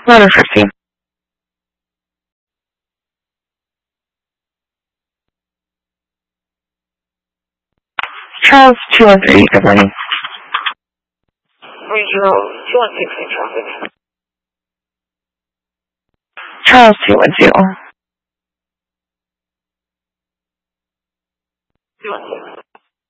Letter 15. Charles 213, good morning. Regional 216 traffic. Charles 212. 216.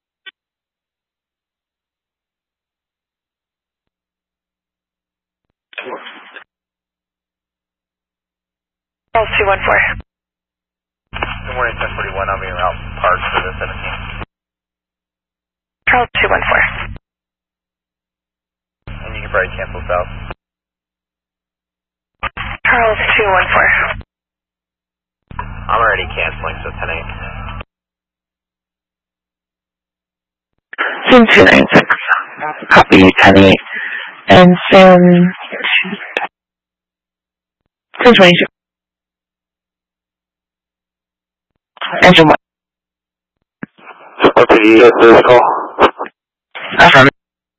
Charles 214. Good morning, 1041. I'm being out parked for the 17th. Charles 214. And you can probably cancel south. Charles 214. I'm already canceling, so 10-8. Sam 296. Copy 10-8. And Sam 1022. Engine 1. What did you get this call? Affirmative.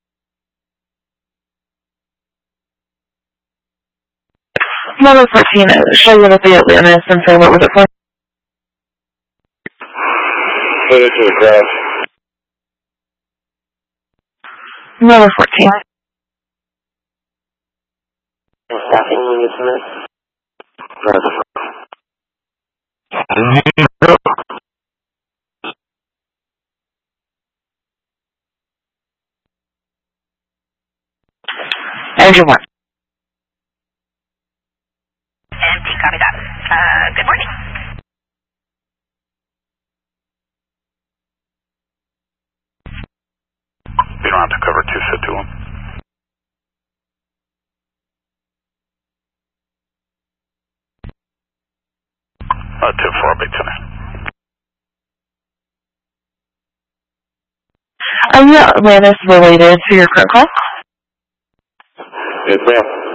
Letter 14, show you that the Atlantis and say what was it for? Put it to the crash. Letter 14. Staffing units in it? Engine 1. Empty, copy that. Good morning. You don't have to cover 2, sit to them. Tip 4, big 10. Are you Atlantis related to your current call? Yes, ma'am.